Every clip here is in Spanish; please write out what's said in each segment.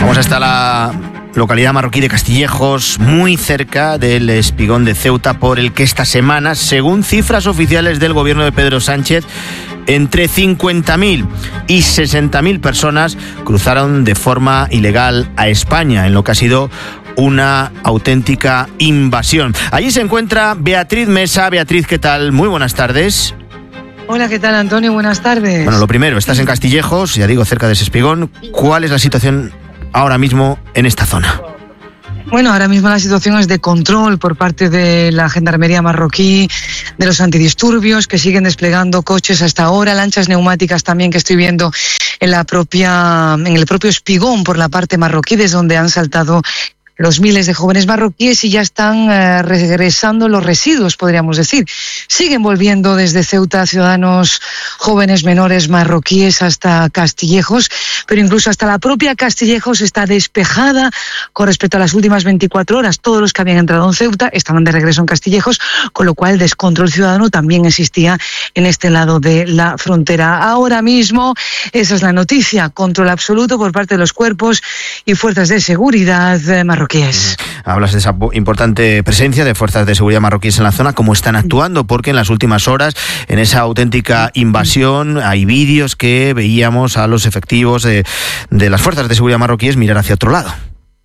Vamos hasta la localidad marroquí de Castillejos, muy cerca del espigón de Ceuta, por el que esta semana, según cifras oficiales del gobierno de Pedro Sánchez, entre 50.000 y 60.000 personas cruzaron de forma ilegal a España, en lo que ha sido una auténtica invasión. Allí se encuentra Beatriz Mesa. Beatriz, ¿qué tal? Muy buenas tardes. Hola, ¿qué tal, Antonio? Buenas tardes. Bueno, lo primero, estás en Castillejos, ya digo, cerca de ese espigón. ¿Cuál es la situación ahora mismo en esta zona? Bueno, ahora mismo la situación es de control por parte de la Gendarmería marroquí, de los antidisturbios, que siguen desplegando coches hasta ahora, lanchas neumáticas también que estoy viendo en el propio espigón por la parte marroquí, desde donde han saltado los miles de jóvenes marroquíes y ya están regresando los residuos, podríamos decir. Siguen volviendo desde Ceuta ciudadanos jóvenes menores marroquíes hasta Castillejos, pero incluso hasta la propia Castillejos está despejada con respecto a las últimas 24 horas. Todos los que habían entrado en Ceuta estaban de regreso en Castillejos, con lo cual el descontrol ciudadano también existía en este lado de la frontera. Ahora mismo, esa es la noticia, control absoluto por parte de los cuerpos y fuerzas de seguridad marroquíes. Hablas de esa importante presencia de fuerzas de seguridad marroquíes en la zona. ¿Cómo están actuando? Porque en las últimas horas, en esa auténtica invasión, hay vídeos que veíamos a los efectivos de las fuerzas de seguridad marroquíes mirar hacia otro lado.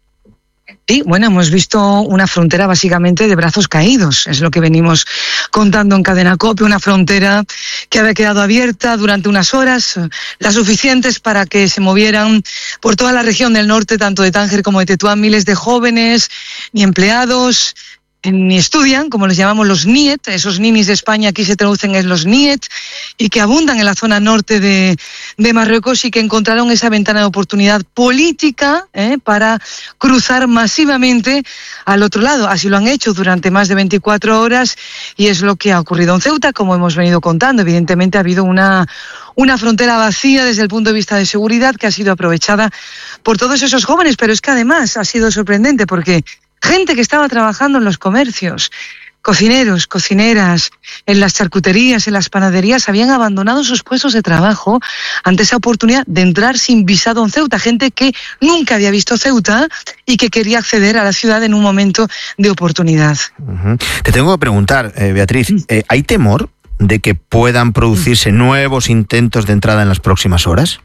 Sí, bueno, hemos visto una frontera básicamente de brazos caídos, es lo que venimos contando en Cadena COPE, una frontera que había quedado abierta durante unas horas, las suficientes para que se movieran por toda la región del norte, tanto de Tánger como de Tetuán, miles de jóvenes ni empleados, ni estudian, como les llamamos los NIET, esos ninis de España aquí se traducen en los NIET, y que abundan en la zona norte de Marruecos y que encontraron esa ventana de oportunidad política para cruzar masivamente al otro lado. Así lo han hecho durante más de 24 horas y es lo que ha ocurrido en Ceuta, como hemos venido contando. Evidentemente ha habido una frontera vacía desde el punto de vista de seguridad que ha sido aprovechada por todos esos jóvenes, pero es que además ha sido sorprendente porque gente que estaba trabajando en los comercios, cocineros, cocineras, en las charcuterías, en las panaderías, habían abandonado sus puestos de trabajo ante esa oportunidad de entrar sin visado en Ceuta. Gente que nunca había visto Ceuta y que quería acceder a la ciudad en un momento de oportunidad. Te tengo que preguntar, Beatriz, ¿hay temor de que puedan producirse nuevos intentos de entrada en las próximas horas?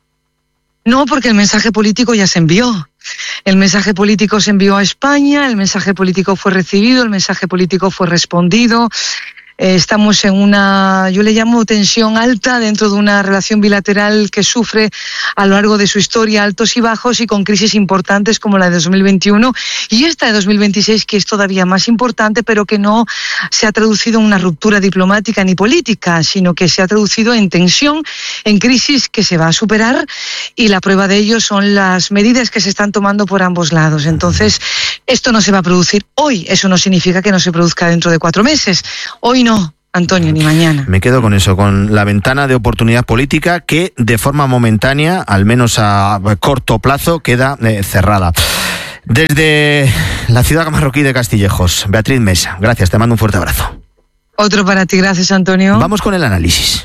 No, porque el mensaje político ya se envió. El mensaje político se envió a España, el mensaje político fue recibido, el mensaje político fue respondido. Estamos en una, yo le llamo tensión alta dentro de una relación bilateral que sufre a lo largo de su historia altos y bajos y con crisis importantes como la de 2021 y esta de 2026 que es todavía más importante pero que no se ha traducido en una ruptura diplomática ni política, sino que se ha traducido en tensión, en crisis que se va a superar y la prueba de ello son las medidas que se están tomando por ambos lados. Entonces, esto no se va a producir hoy, eso no significa que no se produzca dentro de 4 meses. Hoy no, Antonio, ni mañana. Me quedo con eso, con la ventana de oportunidad política que de forma momentánea, al menos a corto plazo, queda cerrada. Desde la ciudad marroquí de Castillejos, Beatriz Mesa, gracias, te mando un fuerte abrazo. Otro para ti, gracias, Antonio. Vamos con el análisis.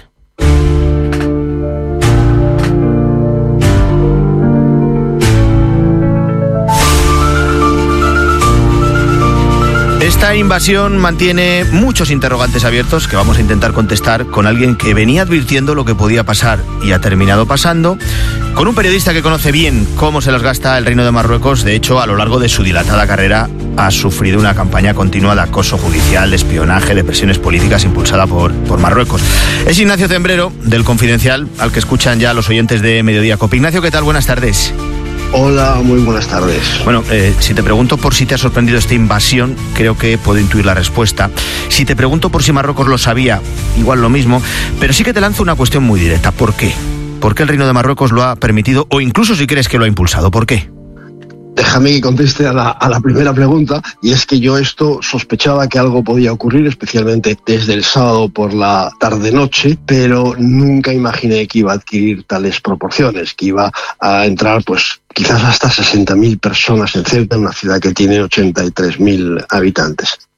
Esta invasión mantiene muchos interrogantes abiertos que vamos a intentar contestar con alguien que venía advirtiendo lo que podía pasar y ha terminado pasando, con un periodista que conoce bien cómo se las gasta el Reino de Marruecos. De hecho, a lo largo de su dilatada carrera ha sufrido una campaña continua de acoso judicial, de espionaje, de presiones políticas impulsada por Marruecos. Es Ignacio Cembrero, del Confidencial, al que escuchan ya los oyentes de Mediodía Cope. Ignacio, ¿qué tal? Buenas tardes. Hola, muy buenas tardes. Bueno, si te pregunto por si te ha sorprendido esta invasión, creo que puedo intuir la respuesta. Si te pregunto por si Marruecos lo sabía, igual lo mismo. Pero sí que te lanzo una cuestión muy directa. ¿Por qué? ¿Por qué el Reino de Marruecos lo ha permitido? O incluso si crees que lo ha impulsado. ¿Por qué? Déjame que conteste a la primera pregunta, y es que yo esto sospechaba que algo podía ocurrir, especialmente desde el sábado por la tarde-noche, pero nunca imaginé que iba a adquirir tales proporciones, que iba a entrar pues quizás hasta 60.000 personas en Ceuta, una ciudad que tiene 83.000 habitantes.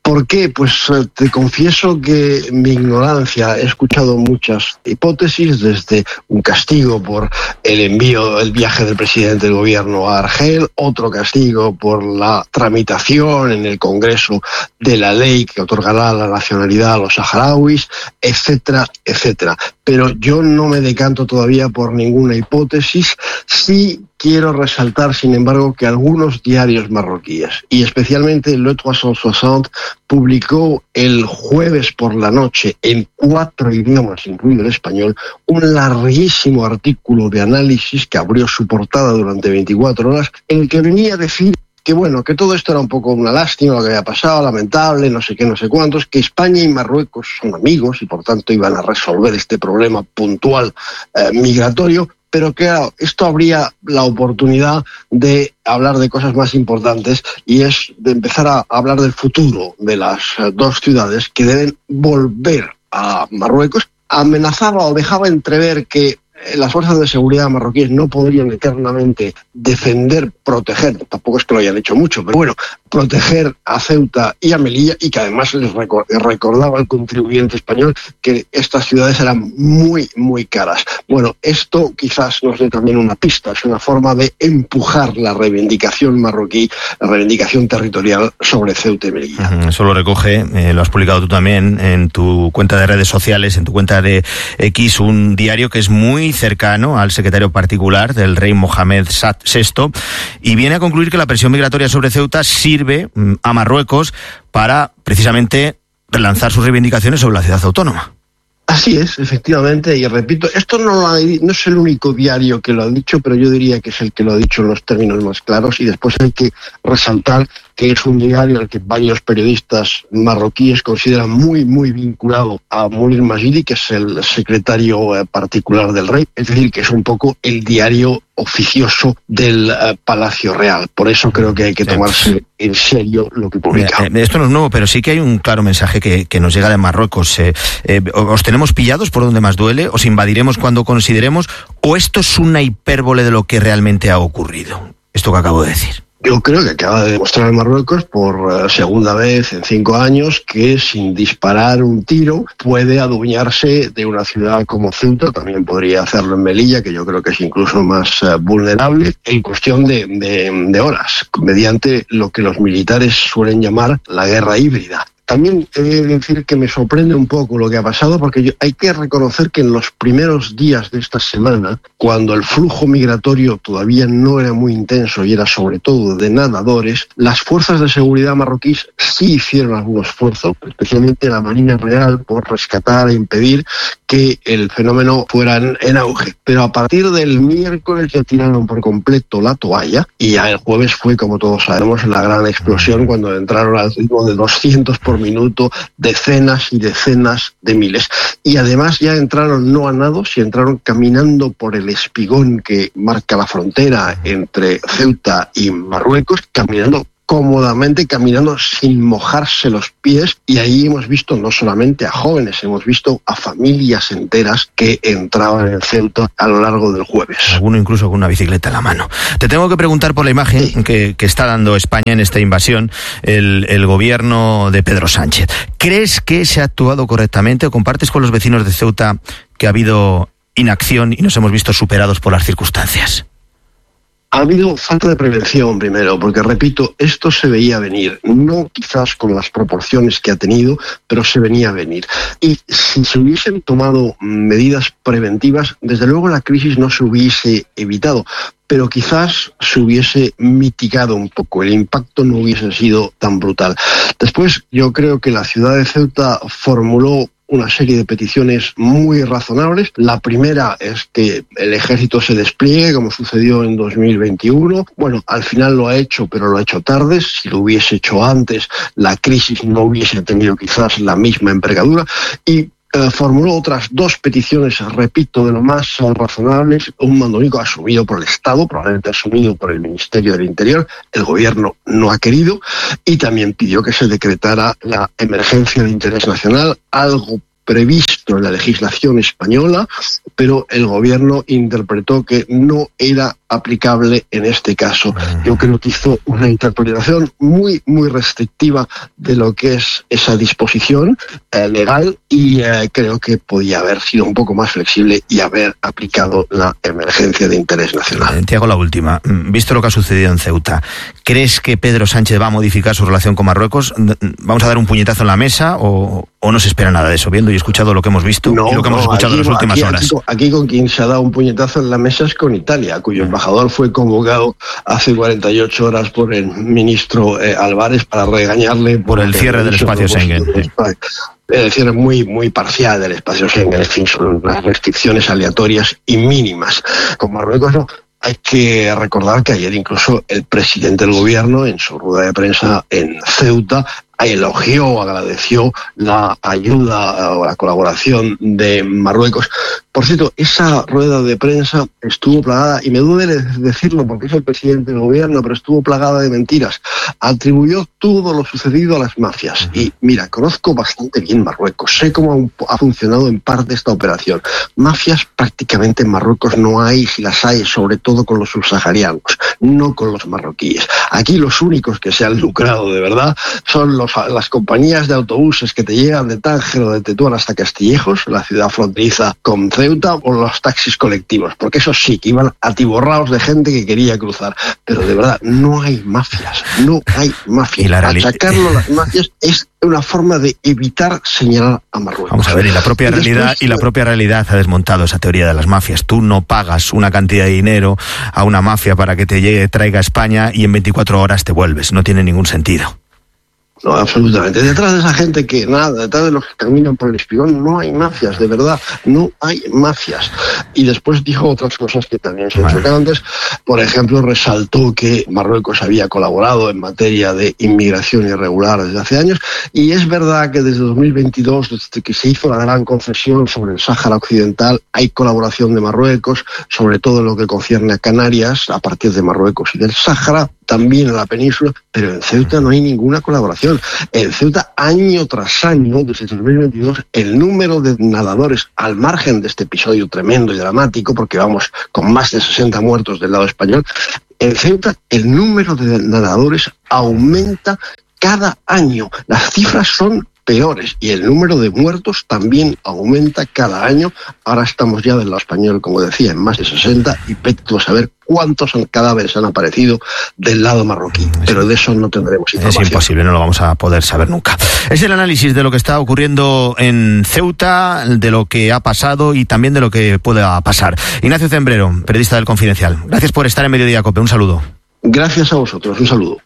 ¿Por qué? Pues te confieso que mi ignorancia, he escuchado muchas hipótesis, desde un castigo por el viaje del presidente del gobierno a Argel, otro castigo por la tramitación en el Congreso de la ley que otorgará la nacionalidad a los saharauis, etcétera, etcétera. Pero yo no me decanto todavía por ninguna hipótesis. Sí quiero resaltar, sin embargo, que algunos diarios marroquíes, y especialmente Le 360, publicó el jueves por la noche, en 4 idiomas, incluido el español, un larguísimo artículo de análisis que abrió su portada durante 24 horas, en el que venía a decir que bueno, que todo esto era un poco una lástima lo que había pasado, lamentable, no sé qué, no sé cuántos, que España y Marruecos son amigos y por tanto iban a resolver este problema puntual migratorio, pero que claro, esto habría la oportunidad de hablar de cosas más importantes, y es de empezar a hablar del futuro de las dos ciudades que deben volver a Marruecos. Amenazaba o dejaba entrever que las fuerzas de seguridad marroquíes no podrían eternamente defender, proteger, tampoco es que lo hayan hecho mucho, pero bueno, proteger a Ceuta y a Melilla, y que además les recordaba al contribuyente español que estas ciudades eran muy, muy caras. Bueno, esto quizás nos dé también una pista, es una forma de empujar la reivindicación marroquí, la reivindicación territorial sobre Ceuta y Melilla. Eso lo recoge, lo has publicado tú también en tu cuenta de redes sociales, en tu cuenta de X, un diario que es muy cercano al secretario particular del rey Mohamed VI, y viene a concluir que la presión migratoria sobre Ceuta sirve a Marruecos para precisamente relanzar sus reivindicaciones sobre la ciudad autónoma. Así es, efectivamente, y repito, esto no es el único diario que lo ha dicho, pero yo diría que es el que lo ha dicho en los términos más claros, y después hay que resaltar que es un diario al que varios periodistas marroquíes consideran muy, muy vinculado a Mounir Majidi, que es el secretario particular del rey, es decir, que es un poco el diario oficioso del Palacio Real. Por eso creo que hay que tomarse en serio lo que publica. Esto no es nuevo, pero sí que hay un claro mensaje que nos llega de Marruecos. ¿Os tenemos pillados por donde más duele? ¿Os invadiremos cuando consideremos? ¿O esto es una hipérbole de lo que realmente ha ocurrido? Esto que acabo de decir. Yo creo que acaba de demostrar Marruecos por segunda vez en 5 años que sin disparar un tiro puede adueñarse de una ciudad como Ceuta. También podría hacerlo en Melilla, que yo creo que es incluso más vulnerable, en cuestión de horas, mediante lo que los militares suelen llamar la guerra híbrida. También he de decir que me sorprende un poco lo que ha pasado, porque hay que reconocer que en los primeros días de esta semana, cuando el flujo migratorio todavía no era muy intenso y era sobre todo de nadadores, las fuerzas de seguridad marroquíes sí hicieron algún esfuerzo, especialmente la Marina Real, por rescatar e impedir que el fenómeno fuera en auge. Pero a partir del miércoles ya tiraron por completo la toalla, y ya el jueves fue, como todos sabemos, la gran explosión cuando entraron al ritmo de 200 por minuto, decenas y decenas de miles. Y además ya entraron no a nado, sino entraron caminando por el espigón que marca la frontera entre Ceuta y Marruecos, caminando cómodamente, caminando sin mojarse los pies, y ahí hemos visto no solamente a jóvenes, hemos visto a familias enteras que entraban en Ceuta a lo largo del jueves. Alguno incluso con una bicicleta en la mano. Te tengo que preguntar por la imagen que está dando España en esta invasión, el gobierno de Pedro Sánchez. ¿Crees que se ha actuado correctamente o compartes con los vecinos de Ceuta que ha habido inacción y nos hemos visto superados por las circunstancias? Ha habido falta de prevención primero, porque repito, esto se veía venir, no quizás con las proporciones que ha tenido, pero se venía a venir. Y si se hubiesen tomado medidas preventivas, desde luego la crisis no se hubiese evitado, pero quizás se hubiese mitigado un poco, el impacto no hubiese sido tan brutal. Después, yo creo que la ciudad de Ceuta formuló una serie de peticiones muy razonables. La primera es que el ejército se despliegue, como sucedió en 2021. Bueno, al final lo ha hecho, pero lo ha hecho tarde. Si lo hubiese hecho antes, la crisis no hubiese tenido quizás la misma envergadura. Y formuló otras 2 peticiones, repito, de lo más razonables. Un mando único asumido por el Estado, probablemente asumido por el Ministerio del Interior. El gobierno no ha querido, y también pidió que se decretara la emergencia de interés nacional, algo previsto en la legislación española, pero el gobierno interpretó que no era aplicable en este caso. Yo creo que hizo una interpretación muy, muy restrictiva de lo que es esa disposición legal y creo que podía haber sido un poco más flexible y haber aplicado la emergencia de interés nacional. Te hago la última. Visto lo que ha sucedido en Ceuta, ¿crees que Pedro Sánchez va a modificar su relación con Marruecos? ¿Vamos a dar un puñetazo en la mesa o no se espera nada de eso, viendo y escuchado lo que hemos visto y lo que hemos escuchado en las últimas horas? Aquí con quien se ha dado un puñetazo en la mesa es con Italia, cuyo embajador fue convocado hace 48 horas por el ministro Álvarez para regañarle por el cierre del espacio Schengen. El cierre muy parcial del espacio Schengen, en fin, son las restricciones aleatorias y mínimas. Con Marruecos no. Hay que recordar que ayer incluso el presidente del gobierno, en su rueda de prensa en Ceuta, elogió, agradeció la ayuda o la colaboración de Marruecos. Por cierto, esa rueda de prensa estuvo plagada, y me duele decirlo porque es el presidente del gobierno, pero estuvo plagada de mentiras. Atribuyó todo lo sucedido a las mafias. Y mira, conozco bastante bien Marruecos, sé cómo ha funcionado en parte esta operación. Mafias prácticamente en Marruecos no hay, si las hay, sobre todo con los subsaharianos, no con los marroquíes. Aquí los únicos que se han lucrado de verdad son las compañías de autobuses que te llegan de Tánger o de Tetuán hasta Castillejos, la ciudad fronteriza con Ceuta, o los taxis colectivos, porque esos sí que iban atiborrados de gente que quería cruzar. Pero de verdad, no hay mafias, no hay mafias. Achacarlo a las mafias es una forma de evitar señalar a Marruecos. Vamos a ver, y la propia realidad ha desmontado esa teoría de las mafias. Tú no pagas una cantidad de dinero a una mafia para que te traiga a España y en 24 horas te vuelves. No tiene ningún sentido. No, absolutamente. Detrás de esa gente detrás de los que caminan por el espigón, no hay mafias, de verdad, no hay mafias. Y después dijo otras cosas que también son chocantes. Por ejemplo, resaltó que Marruecos había colaborado en materia de inmigración irregular desde hace años, y es verdad que desde 2022, desde que se hizo la gran concesión sobre el Sáhara Occidental, hay colaboración de Marruecos, sobre todo en lo que concierne a Canarias, a partir de Marruecos y del Sáhara, también en la península, pero en Ceuta no hay ninguna colaboración. En Ceuta, año tras año, desde 2022, el número de nadadores, al margen de este episodio tremendo y dramático, porque vamos con más de 60 muertos del lado español, en Ceuta el número de nadadores aumenta cada año. Las cifras son peores y el número de muertos también aumenta cada año. Ahora estamos ya del lado español, como decía, en más de 60, y vete a saber cuántos cadáveres han aparecido del lado marroquí. Pero de eso no tendremos información. Es imposible, no lo vamos a poder saber nunca. Es el análisis de lo que está ocurriendo en Ceuta, de lo que ha pasado y también de lo que pueda pasar. Ignacio Zembrero, periodista del Confidencial. Gracias por estar en Mediodía Cope. Un saludo. Gracias a vosotros. Un saludo.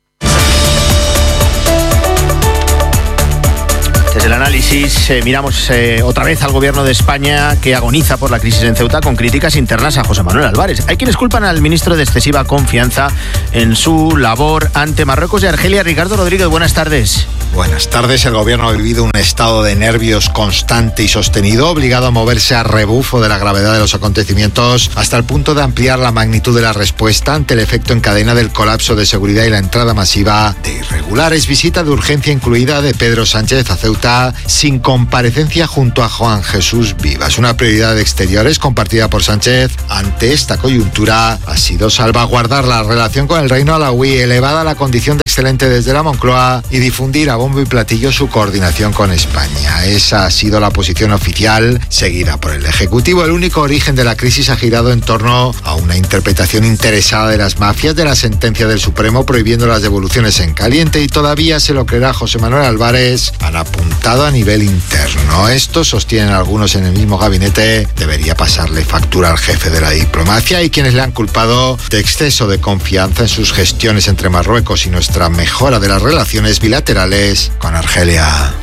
Desde el análisis miramos otra vez al gobierno de España, que agoniza por la crisis en Ceuta, con críticas internas a José Manuel Álvarez. Hay quienes culpan al ministro de excesiva confianza en su labor ante Marruecos y Argelia. Ricardo Rodríguez, buenas tardes. Buenas tardes. El gobierno ha vivido un estado de nervios constante y sostenido, obligado a moverse a rebufo de la gravedad de los acontecimientos, hasta el punto de ampliar la magnitud de la respuesta ante el efecto en cadena del colapso de seguridad y la entrada masiva de irregulares. Visita de urgencia incluida de Pedro Sánchez a Ceuta, sin comparecencia junto a Juan Jesús Vivas. Una prioridad de exteriores compartida por Sánchez ante esta coyuntura ha sido salvaguardar la relación con el Reino Alauí, elevada a la condición de excelente desde la Moncloa, y difundir a bombo y platillo su coordinación con España. Esa ha sido la posición oficial, seguida por el Ejecutivo. El único origen de la crisis ha girado en torno a una interpretación interesada de las mafias de la sentencia del Supremo prohibiendo las devoluciones en caliente, y todavía se lo creerá José Manuel Álvarez, han apuntado a nivel interno. Esto, sostienen algunos en el mismo gabinete, debería pasarle factura al jefe de la diplomacia, y quienes le han culpado de exceso de confianza en sus gestiones entre Marruecos y nuestra mejora de las relaciones bilaterales con Argelia.